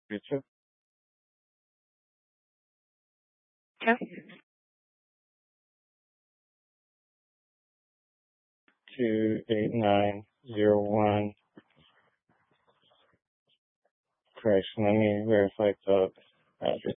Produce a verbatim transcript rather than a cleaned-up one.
Richard, Okay. two eight nine zero one. Correction, let me verify the address.